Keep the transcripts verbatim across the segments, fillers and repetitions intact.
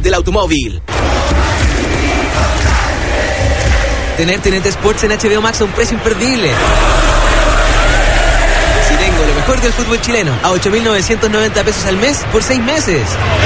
del automóvil. Tener T N T Sports en H B O Max a un precio imperdible. Si tengo lo mejor del fútbol chileno a ocho mil novecientos noventa pesos al mes por seis meses.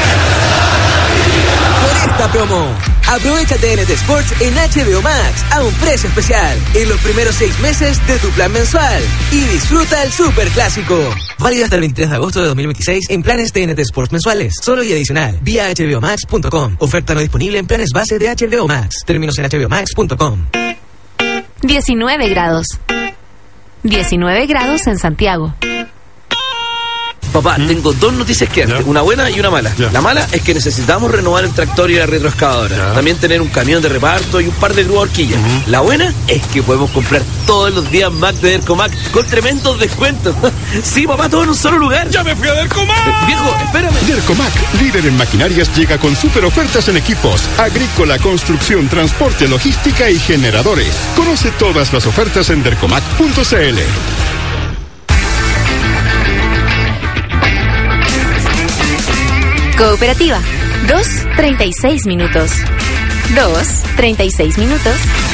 Por esta promo, aprovecha T N T Sports en H B O Max a un precio especial en los primeros seis meses de tu plan mensual y disfruta el super clásico. Válido hasta el veintitrés de agosto de dos mil veintiséis en planes T N T Sports mensuales, solo y adicional, vía h b o max punto com. Oferta no disponible en planes base de H B O Max. Términos en h b o max punto com. diecinueve grados. diecinueve grados en Santiago. Papá, ¿Mm? tengo dos noticias que darte, una buena y una mala. Ya. La mala es que necesitamos renovar el tractor y la retroexcavadora. Ya. También tener un camión de reparto y un par de grúas horquillas. Uh-huh. La buena es que podemos comprar todos los días Mac de Dercomac con tremendos descuentos. Sí, papá, todo en un solo lugar. ¡Ya me fui a Dercomac! Viejo, espérame. Dercomac, líder en maquinarias, llega con super ofertas en equipos, agrícola, construcción, transporte, logística y generadores. Conoce todas las ofertas en dercomac punto c l. Cooperativa, dos treinta y seis minutos. dos treinta y seis minutos.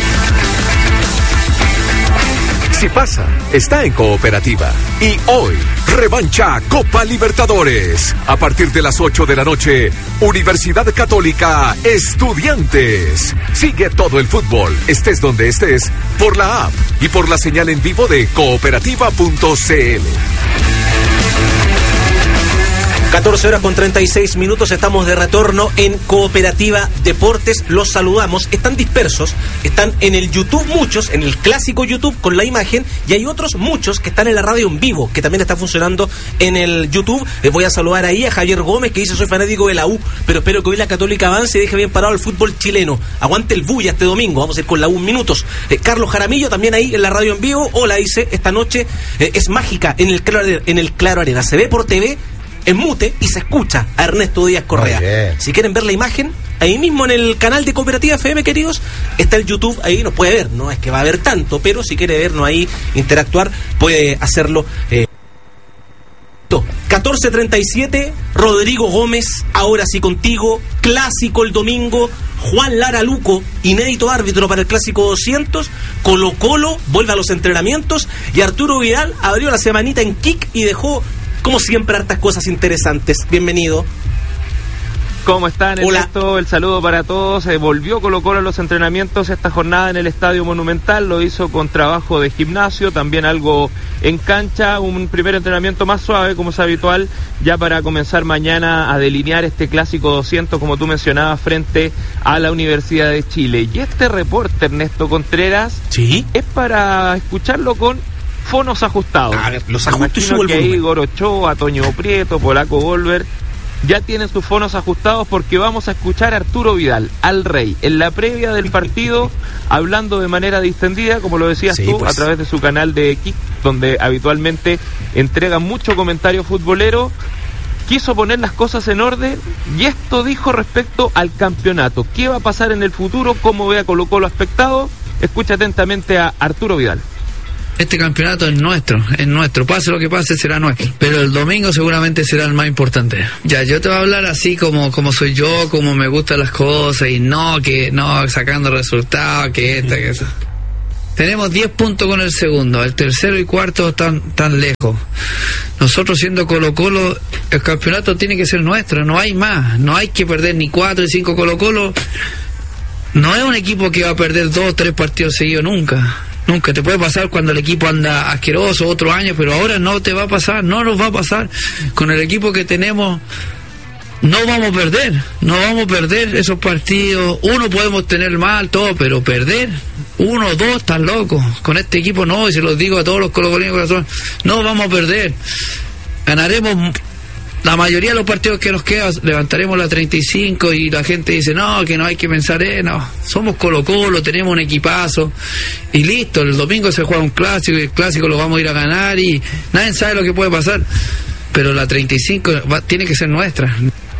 Si pasa, está en Cooperativa. Y hoy, revancha Copa Libertadores. A partir de las ocho de la noche, Universidad Católica Estudiantes. Sigue todo el fútbol, estés donde estés, por la app y por la señal en vivo de cooperativa punto c l. catorce horas con treinta y seis minutos, estamos de retorno en Cooperativa Deportes, los saludamos, están dispersos, están en el YouTube muchos, en el clásico YouTube con la imagen, y hay otros muchos que están en la radio en vivo, que también está funcionando en el YouTube. Les voy a saludar ahí a Javier Gómez, que dice: soy fanático de la U, pero espero que hoy la Católica avance y deje bien parado el fútbol chileno. Aguante el bulla este domingo, vamos a ir con la U en minutos. Eh, Carlos Jaramillo también ahí en la radio en vivo. Hola, dice, esta noche eh, es mágica en el Claro, en el Claro Arena, se ve por T V en mute y se escucha a Ernesto Díaz Correa. Si quieren ver la imagen, ahí mismo en el canal de Cooperativa F M, queridos, está el YouTube, ahí nos puede ver, no es que va a haber tanto, pero si quiere vernos ahí, interactuar, puede hacerlo. eh. catorce treinta y siete, Rodrigo Gómez, ahora sí contigo, clásico el domingo, Juan Lara Luco, inédito árbitro para el clásico doscientos, Colo Colo vuelve a los entrenamientos y Arturo Vidal abrió la semanita en Kik y dejó, como siempre, hartas cosas interesantes. Bienvenido. ¿Cómo están? Hola. Ernesto, el saludo para todos. Eh, volvió Colo Colo a los entrenamientos esta jornada en el Estadio Monumental. Lo hizo con trabajo de gimnasio, también algo en cancha. Un primer entrenamiento más suave, como es habitual, ya para comenzar mañana a delinear este clásico doscientos, como tú mencionabas, frente a la Universidad de Chile. Y este reporte, Ernesto Contreras, ¿sí?, es para escucharlo con fonos ajustados. A ver, los ajusto y subo el que volumen. Igor Ochoa, Toño Prieto, Polaco Volver ya tienen sus fonos ajustados, porque vamos a escuchar a Arturo Vidal, al Rey, en la previa del partido, hablando de manera distendida, como lo decías sí, tú, pues, a través de su canal de Kik, donde habitualmente entrega mucho comentario futbolero. Quiso poner las cosas en orden y esto dijo respecto al campeonato. ¿Qué va a pasar en el futuro? ¿Cómo ve a Colo Colo aspectado? Escucha atentamente a Arturo Vidal. Este campeonato es nuestro, es nuestro, pase lo que pase será nuestro, pero el domingo seguramente será el más importante. Ya, yo te voy a hablar así como, como soy yo, como me gustan las cosas, y no que, no, sacando resultados, que esta, que esa. Tenemos diez puntos con el segundo, el tercero y cuarto están tan lejos. Nosotros, siendo Colo Colo, el campeonato tiene que ser nuestro, no hay más, no hay que perder ni cuatro ni cinco. Colo Colo no es un equipo que va a perder dos o tres partidos seguidos nunca. Nunca. Te puede pasar cuando el equipo anda asqueroso otro año, pero ahora no te va a pasar, no nos va a pasar. Con el equipo que tenemos no vamos a perder, no vamos a perder esos partidos. Uno podemos tener mal, todo, pero perder uno o dos, están locos. Con este equipo no, y se los digo a todos los colocolinos corazón, no vamos a perder. Ganaremos la mayoría de los partidos que nos quedan, levantaremos la treinta y cinco y la gente dice, no, que no hay que pensar, eh, no, somos Colo Colo, tenemos un equipazo y listo, el domingo se juega un clásico y el clásico lo vamos a ir a ganar y nadie sabe lo que puede pasar, pero la treinta y cinco va, tiene que ser nuestra.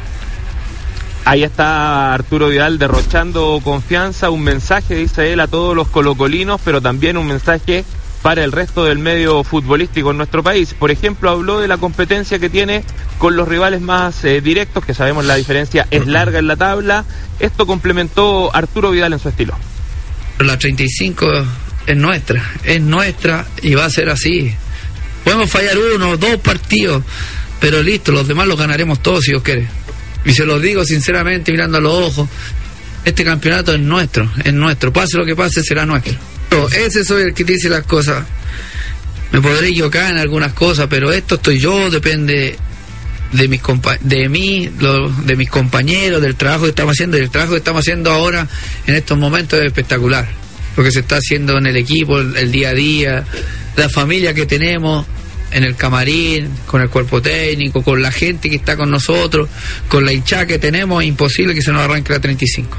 Ahí está Arturo Vidal derrochando confianza, un mensaje, dice él, a todos los colocolinos, pero también un mensaje para el resto del medio futbolístico en nuestro país. Por ejemplo, habló de la competencia que tiene con los rivales más eh, directos, que sabemos la diferencia es larga en la tabla. Esto complementó Arturo Vidal en su estilo. La treinta y cinco es nuestra, es nuestra y va a ser así. Podemos fallar uno, dos partidos, pero listo, los demás los ganaremos todos si Dios quiere. Y se los digo sinceramente, mirando a los ojos, este campeonato es nuestro, es nuestro. Pase lo que pase, será nuestro. Ese soy el que dice las cosas. Me podré equivocar en algunas cosas, pero esto estoy yo, depende de mis compa de mí, lo, de mis compañeros, del trabajo que estamos haciendo. Y el trabajo que estamos haciendo ahora, en estos momentos, es espectacular. Lo que se está haciendo en el equipo, el, el día a día, la familia que tenemos en el camarín, con el cuerpo técnico, con la gente que está con nosotros, con la hinchada que tenemos, es imposible que se nos arranque la treinta y cinco.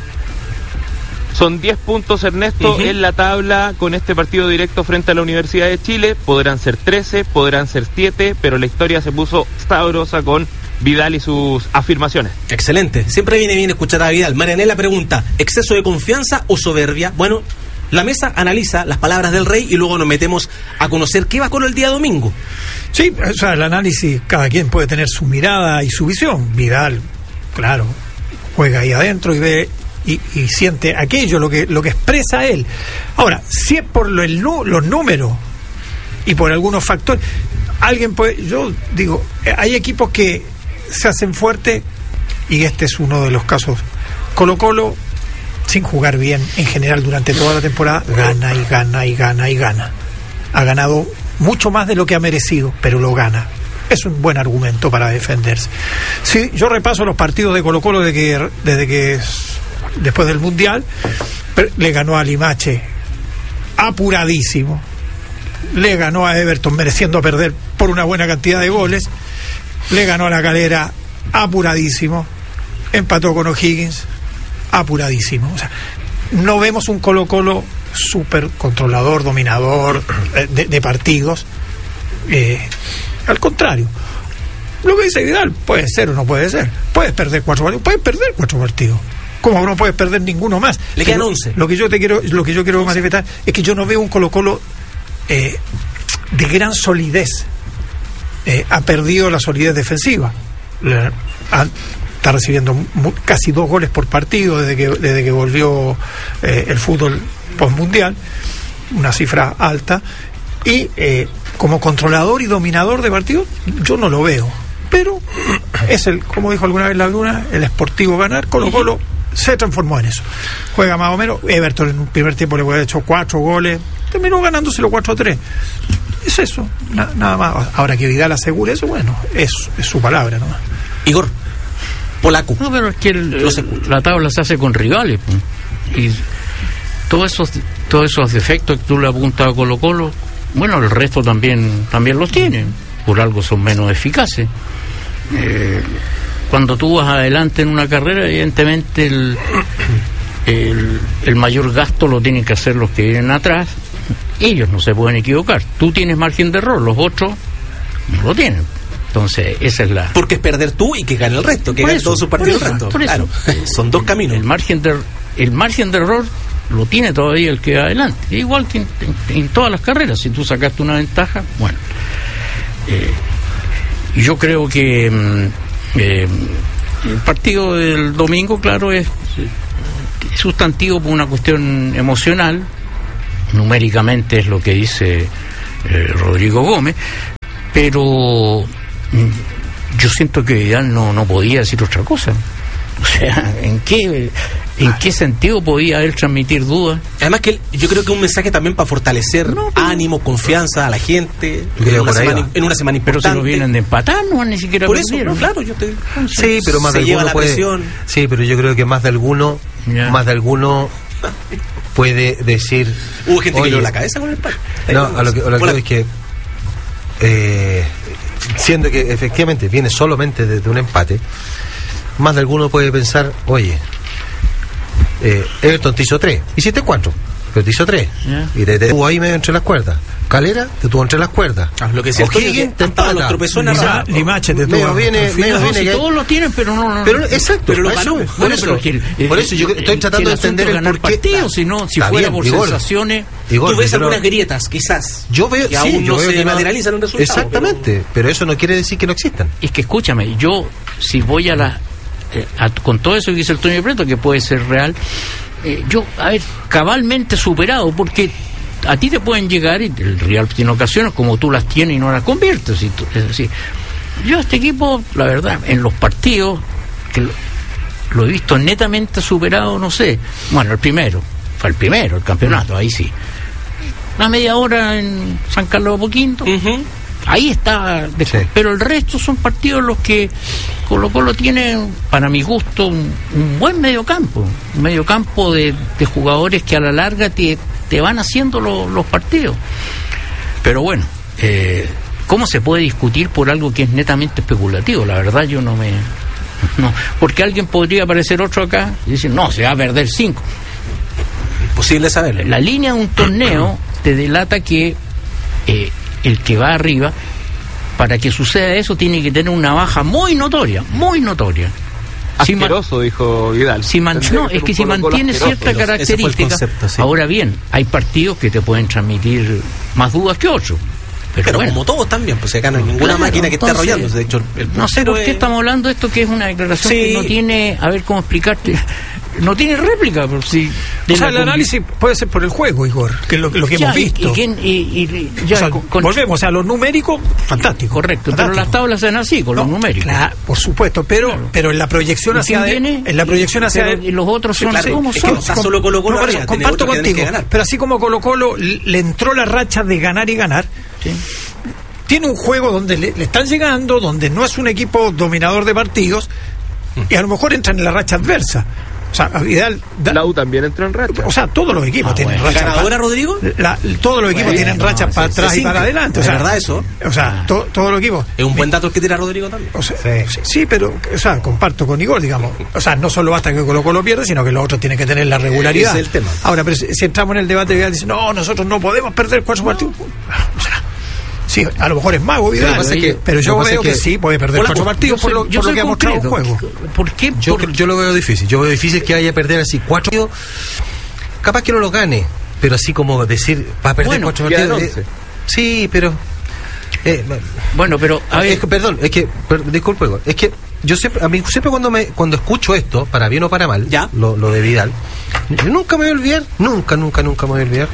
Son diez puntos, Ernesto, uh-huh. en la tabla con este partido directo frente a la Universidad de Chile. Podrán ser trece, podrán ser siete, pero la historia se puso sabrosa con Vidal y sus afirmaciones. Excelente. Siempre viene bien escuchar a Vidal. Marianela pregunta, ¿exceso de confianza o soberbia? Bueno, la mesa analiza las palabras del Rey y luego nos metemos a conocer qué va con el día domingo. Sí, o sea, el análisis, cada quien puede tener su mirada y su visión. Vidal, claro, juega ahí adentro y ve... Y, y siente aquello, lo que lo que expresa él. Ahora, si es por lo, el, los números y por algunos factores, alguien puede, yo digo, hay equipos que se hacen fuertes y este es uno de los casos. Colo-Colo, sin jugar bien en general durante toda la temporada, gana y gana y gana y gana. Ha ganado mucho más de lo que ha merecido, pero lo gana. Es un buen argumento para defenderse. Sí, yo repaso los partidos de Colo-Colo desde que, desde que después del Mundial, le ganó a Limache apuradísimo, le ganó a Everton mereciendo perder por una buena cantidad de goles, le ganó a La Calera apuradísimo, empató con O'Higgins apuradísimo. O sea, no vemos un Colo-Colo súper controlador, dominador de, de partidos, eh, al contrario. Lo que dice Vidal puede ser o no puede ser, puedes perder cuatro partidos, puedes perder cuatro partidos, como no puedes perder ninguno más. Le quedan once. Lo que yo te quiero, lo que yo quiero manifestar es que yo no veo un Colo-Colo eh, de gran solidez. Eh, ha perdido la solidez defensiva. Le, ha, está recibiendo mu, casi dos goles por partido desde que desde que volvió eh, el fútbol postmundial, una cifra alta. Y eh, como controlador y dominador de partidos, yo no lo veo. Pero es el, como dijo alguna vez la Luna, el Sportivo ganar. Colo-Colo se transformó en eso. Juega más o menos. Everton en un primer tiempo le había hecho cuatro goles, terminó ganándoselo cuatro a tres. Es eso, na, nada más. Ahora que Vidal asegure eso, bueno, es, es su palabra nomás. Igor, polaco. No, pero es que el, la tabla se hace con rivales, y todos esos, todos esos defectos que tú le apuntas a Colo-Colo, bueno, el resto también, también los tienen. Por algo son menos eficaces. Eh, cuando tú vas adelante en una carrera, evidentemente el, el, el mayor gasto lo tienen que hacer los que vienen atrás. Ellos no se pueden equivocar. Tú tienes margen de error, los otros no lo tienen. Entonces, esa es la... Porque es perder tú y que gane el resto, que gane todos sus partidos el resto. Claro, son dos caminos. El margen de, el margen de error lo tiene todavía el que va adelante. Igual que en, en, en todas las carreras. Si tú sacaste una ventaja, bueno... Eh, yo creo que eh, el partido del domingo, claro, es, es sustantivo por una cuestión emocional. Numéricamente es lo que dice eh, Rodrigo Gómez, pero mm, yo siento que Vidal no, no podía decir otra cosa. O sea, ¿en qué, en qué sentido podía él transmitir dudas? Además que yo creo que un mensaje también para fortalecer no, pero... ánimo, confianza a la gente en una, semana, en una semana importante. Pero si lo vienen de empatar, no ni siquiera por eso, no, claro, yo te... Entonces, sí, pero más de alguno puede... Sí, pero yo creo que más de alguno, ya. más de alguno puede decir... Hubo gente que le dio la cabeza con el palo. No, a lo que, a lo que digo es que eh, siendo que efectivamente viene solamente desde un empate, más de alguno puede pensar, oye, eh, Everton te hizo tres, hiciste cuatro, pero te hizo tres, yeah. y te, te tuvo ahí medio entre las cuerdas. Calera te tuvo entre las cuerdas. Ah, lo que es cierto, O'Higgins te empata. los tropezones Lima, Limache te Medio tuvo. viene, medio No, viene si que- todos lo tienen, pero no, no. Pero exacto, pero lo por ganó. eso, por Bueno, eso, pero que el- por eso yo el- estoy tratando de el asunto entender es el ganar por qué. partidos, si no, si Está fuera bien, por Igor. sensaciones. Igor, Tú ves pero- algunas grietas, quizás. Yo veo, que sí, aún yo no veo se que no- materializan en resultados. Exactamente, pero... pero eso no quiere decir que no existan. Es que escúchame, yo si voy a la eh, a- con todo eso que dice el Toño Preto, que puede ser real, eh, yo, a ver, cabalmente superado, porque a ti te pueden llegar, y el Real tiene ocasiones como tú las tienes y no las conviertes. Y tú- es decir, yo a este equipo, la verdad, en los partidos, que lo, lo he visto netamente superado, no sé. Bueno, el primero, fue el primero, el campeonato, ahí sí. Una media hora en San Carlos de Apoquindo. Uh-huh. Ahí está, de- Sí. pero el resto son partidos en los que Colo Colo tiene, para mi gusto, un, un buen mediocampo, un mediocampo de, de jugadores que a la larga te, te van haciendo lo- los partidos. Pero bueno, eh, ¿cómo se puede discutir por algo que es netamente especulativo? La verdad yo no me... No, porque alguien podría aparecer otro acá y decir, no, se va a perder cinco. Imposible saberlo. La línea de un torneo te delata que eh, el que va arriba, para que suceda eso, tiene que tener una baja muy notoria, muy notoria. Si ma- Asqueroso, dijo Vidal. si man- Tendría no, ser es que un si Colo-Colo mantiene asqueroso. cierta Ese fue el característica, concepto, sí. ahora bien, hay partidos que te pueden transmitir más dudas que otros. Pero, Pero bueno, como todos también, pues acá no hay ninguna claro, máquina que esté entonces, arrollándose. De hecho, el no sé puntero por qué es- estamos hablando de esto, que es una declaración Sí. que no tiene, a ver cómo explicarte, no tiene réplica, por si de O sea, la el convi- análisis puede ser por el juego, Igor, que es lo, lo que Ya, hemos y- visto. y quién- y- y- ya, O sea, con- con- volvemos a lo numérico, fantástico. Correcto, pero fantástico. las tablas sean así, con los No, numéricos. Claro, por supuesto, pero pero en la proyección ¿Y hacia quién de- viene? en la proyección hacia Pero, de- y los otros Sí, son claro, como es que son. no está solo Colo-Colo no, por eso, arriba, tiene comparto otros que tienen contigo, que ganar. pero así como Colo Colo le entró la racha de ganar y ganar, Sí. tiene un juego donde le, le están llegando, donde no es un equipo dominador de partidos y a lo mejor entran en la racha adversa. O sea, a Vidal da- La U también entró en racha. o sea, todos los equipos Ah, tienen bueno. rachas. ¿Ganadora, pa- Rodrigo? la- todos los equipos Bueno, tienen no, rachas sí, para sí, atrás y cinco. para adelante. O ¿Es sea, verdad eso? O sea, to- todos los equipos. Es un buen dato el que tira Rodrigo también. O sea, sí. sí, pero o sea, comparto con Igor, digamos. O sea, no solo basta que Colo Colo pierda, sino que los otros tienen que tener la regularidad. Ese es el tema. Ahora, pero si, si entramos en el debate, Vidal dice, no, nosotros no podemos perder cuatro partidos. O sea, sí, a lo mejor es mago, Vidal, Lo que pasa es que- pero yo lo que pasa veo es que, que- sí puede perder Hola, cuatro yo partidos por soy- lo, yo por lo soy que ha mostrado el concreto. juego. ¿Por qué? Yo, Por- yo lo veo difícil. Yo veo difícil que vaya a perder así cuatro partidos. Capaz que no lo gane, pero así como decir, va a perder Bueno, cuatro quedan partidos. once. eh, sí, pero. eh, Bueno, pero a ver, es que, perdón, es que, per- disculpe, Igor, es que yo siempre, a mí siempre cuando me cuando escucho esto, para bien o para mal, Ya. Lo, lo de Vidal, yo nunca me voy a olvidar, nunca, nunca, nunca me voy a olvidar.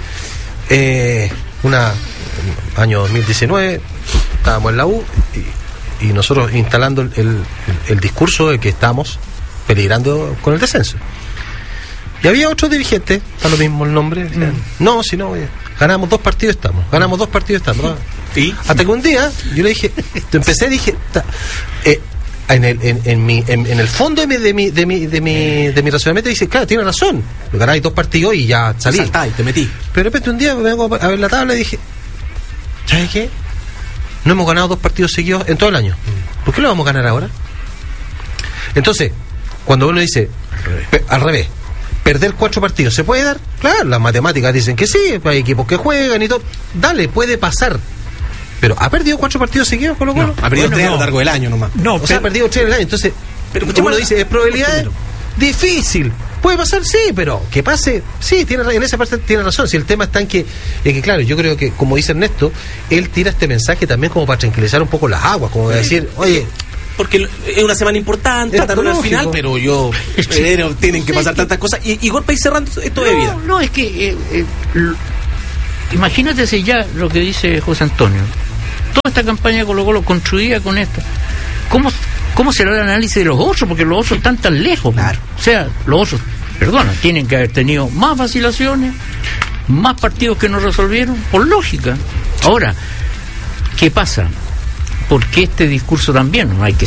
Eh, una año dos mil diecinueve, estábamos en la U y, y nosotros instalando el, el, el discurso de que estamos peligrando con el descenso. Y había otros dirigentes, está lo mismo el nombre, decían, no, si no, eh, ganamos dos partidos estamos, ganamos dos partidos estamos. ¿no? ¿Y? Hasta que un día yo le dije, empecé dije, ta- eh, en el en, en mi en, en el fondo de mi de mi de mi de mi, de mi razonamiento dice, claro, tiene razón, ganáis dos partidos y ya salí. Saltáis, te metí. Pero de repente un día me vengo a ver la tabla y dije, ¿sabes qué? No hemos ganado dos partidos seguidos en todo el año. ¿Por qué lo vamos a ganar ahora? Entonces, cuando uno dice pe- al revés, perder cuatro partidos, ¿se puede dar? Claro, las matemáticas dicen que sí, hay equipos que juegan y todo. Dale, puede pasar. Pero ¿ha perdido cuatro partidos seguidos con lo No, ha perdido Bueno, tres a no. lo largo del año nomás. No, O sea, pero- ha perdido tres en el año. Entonces, Pero uno escuchemos- dice, ¿es probabilidad? Primero. Difícil. ¿Puede pasar? Sí, pero que pase, sí, tiene, ra- en esa parte tiene razón. Si el tema está en que, en que, claro, yo creo que, como dice Ernesto, él tira este mensaje también como para tranquilizar un poco las aguas, como de decir, oye, Porque es una semana importante, Es trataron al lógico. final, pero yo, pero tienen que pasar tantas cosas. Y Igor, para ir cerrando esto de vida. no, no, es que eh, eh, l- imagínate si ya lo que dice José Antonio, toda esta campaña de Colo Colo construida con esta, ¿cómo, cómo será el análisis de los otros? Porque los otros están tan lejos. Claro. O sea, los otros, perdona, tienen que haber tenido más vacilaciones, más partidos que no resolvieron, por lógica. Ahora, ¿qué pasa? Porque este discurso también, no hay que